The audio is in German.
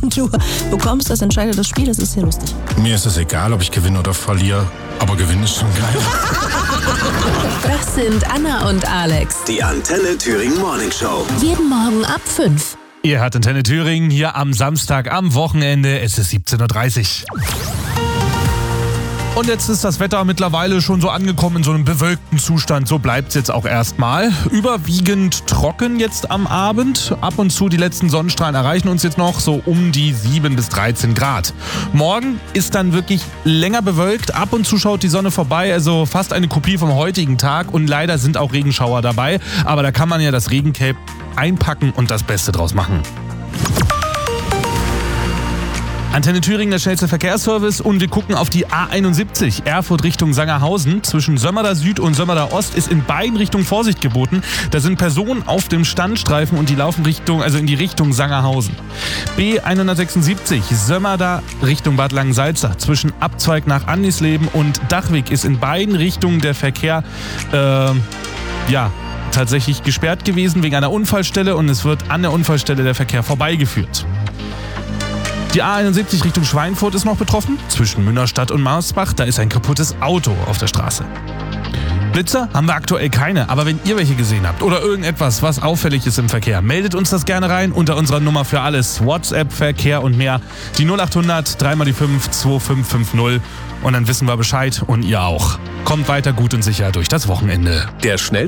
du bekommst, das entscheidet das Spiel. Das ist sehr lustig. Mir ist es egal, ob ich gewinne oder verliere, aber gewinnen ist schon geil. Das sind Anna und Alex. Die Antenne Thüringen Morning Show. Jeden Morgen ab 5. Ihr hört Antenne Thüringen hier am Samstag am Wochenende. Es ist 17.30 Uhr. Und jetzt ist das Wetter mittlerweile schon so angekommen in so einem bewölkten Zustand. So bleibt es jetzt auch erstmal. Überwiegend trocken jetzt am Abend. Ab und zu die letzten Sonnenstrahlen erreichen uns jetzt noch so um die 7 bis 13 Grad. Morgen ist dann wirklich länger bewölkt. Ab und zu schaut die Sonne vorbei. Also fast eine Kopie vom heutigen Tag. Und leider sind auch Regenschauer dabei. Aber da kann man ja das Regencape einpacken und das Beste draus machen. Antenne Thüringen, der schnellste Verkehrsservice, und wir gucken auf die A71 Erfurt Richtung Sangerhausen. Zwischen Sömmerda Süd und Sömmerda Ost ist in beiden Richtungen Vorsicht geboten. Da sind Personen auf dem Standstreifen und die laufen in die Richtung Sangerhausen. B176 Sömmerda Richtung Bad Langensalza. Zwischen Abzweig nach Andisleben und Dachweg ist in beiden Richtungen der Verkehr tatsächlich gesperrt gewesen wegen einer Unfallstelle, und es wird an der Unfallstelle der Verkehr vorbeigeführt. Die A71 Richtung Schweinfurt ist noch betroffen. Zwischen Münnerstadt und Marsbach, da ist ein kaputtes Auto auf der Straße. Blitzer haben wir aktuell keine, aber wenn ihr welche gesehen habt oder irgendetwas, was auffällig ist im Verkehr, meldet uns das gerne rein unter unserer Nummer für alles. WhatsApp, Verkehr und mehr. Die 0800 3x5 2550, und dann wissen wir Bescheid und ihr auch. Kommt weiter gut und sicher durch das Wochenende. Der